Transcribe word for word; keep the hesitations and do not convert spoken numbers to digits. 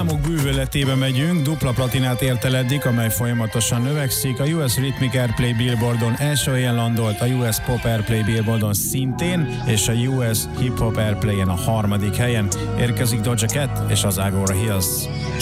számok bűvöletébe megyünk, dupla platinát ért el eddig, amely folyamatosan növekszik. A U S Rhythmic Airplay Billboardon első helyen landolt, a U S Pop Airplay Billboardon szintén, és a U S Hip Hop Airplayen a harmadik helyen. Érkezik Doja Cat és az Agora Hills.